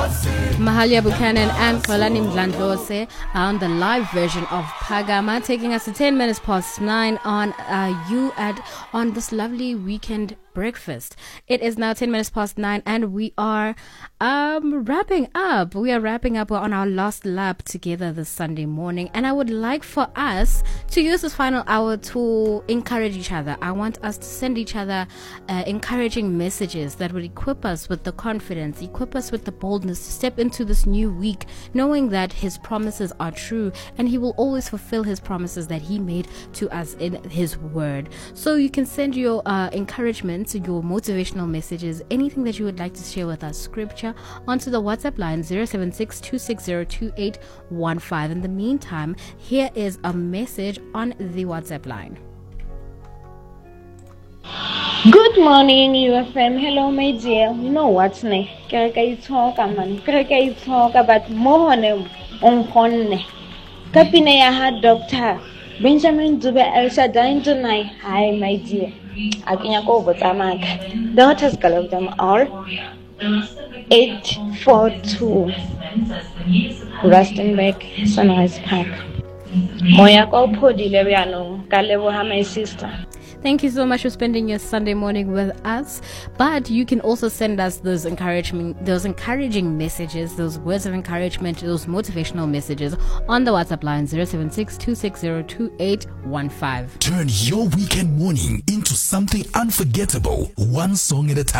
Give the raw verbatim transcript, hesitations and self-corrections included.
Mahalia Buchanan and Xolani Mdlandlose on the live version of Phakama, taking us to ten minutes past nine on uh, you at on this lovely weekend breakfast. It is now ten minutes past nine, and we are um wrapping up. We are wrapping up. We're on our last lap together this Sunday morning, and I would like for us to use this final hour to encourage each other. I want us to send each other uh, encouraging messages that would equip us with the confidence, equip us with the boldness to step into this new week, knowing that His promises are true, and He will always fulfill His promises that He made to us in His Word. So you can send your uh, encouragement, your motivational messages, anything that you would like to share with us, scripture, onto the WhatsApp line zero seven six two six zero two eight one five. In the meantime, here is a message on the WhatsApp line. Good morning, U F M. Hello, my dear. You know what's ne? Kaya talk, man. Kaya talk about more on on Kapine ya had Doctor Benjamin Dube El Shaddai tonight. Hi, my dear. Akinyako Botamak. Daughters call them all. Eight four two Rustenbeck Sunrise Park. Moyako Podi Leviano. Kalevo my sister. Thank you so much for spending your Sunday morning with us. But you can also send us those encouragement, those encouraging messages, those words of encouragement, those motivational messages on the WhatsApp line zero seven six two six zero two eight one five. Turn your weekend morning into something unforgettable, one song at a time.